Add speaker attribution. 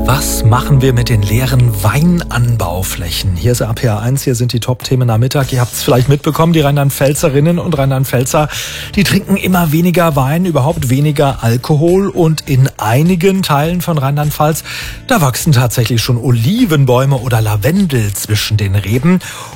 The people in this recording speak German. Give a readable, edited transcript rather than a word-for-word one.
Speaker 1: Was machen wir mit den leeren Weinanbauflächen? Hier ist RPA1, hier sind die Top-Themen am Mittag. Ihr habt es vielleicht mitbekommen, die Rheinland-Pfälzerinnen und Rheinland-Pfälzer, die trinken immer weniger Wein, überhaupt weniger Alkohol. Und in einigen Teilen von Rheinland-Pfalz, da wachsen tatsächlich schon Olivenbäume oder Lavendel zwischen den Reben.